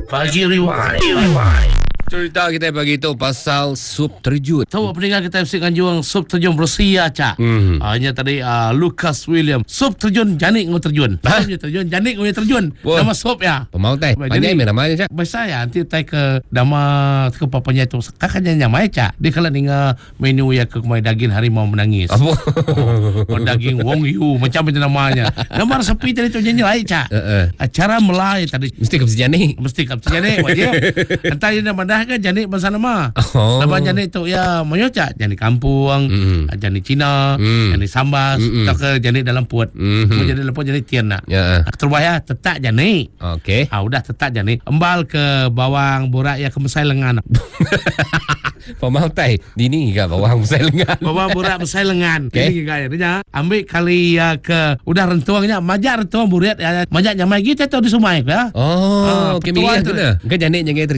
Pagi Rewind. Cerita kita pagi tu pasal sup terjun. Tahu pendengar kita mesti juang sup terjun Rusia Cak. Hanya tadi Lucas William. Sup terjun Janik ngau terjun. Supnya terjun Janik ngau terjun. Wah. Nama sup ya. Pemau teh. Panjang namanya Cak. Biasa ya nanti tai ke nama ke papanya itu kakaknya nyamai Cak. Dia kalau ninga menu ya ke kumai daging harimau menangis. Apa? Daging Wong Yu macam itu namanya. Nama sepi tadi tu nyanyi Cak. Acara Melai tadi Mesti ke Janik. mesti kapten Janik wajib. Entah dia nama dah ke Janik bahasa nama. Oh. Nama Janik tu ya menyoca Janik kampung, Janik Cina, Janik sambas, tak ke Janik dalam puat. Janik dalam puat Janik tian nak. Ya. Terbaya tetak Janik. Okey. Udah tetak Janik. Embal ke bawang borak ya ke mesai lengan. Pemau teh. Dini ke bawang besar lengan. Bawang borak mesai lengan. Okey. Ini gaya ambil kali ya ke udah rentuangnya majak rentuang burit ya majak nyamai kita tu di Sumai ya. Oh, okey petuan milih tu. tu dah. Ke Janik jangan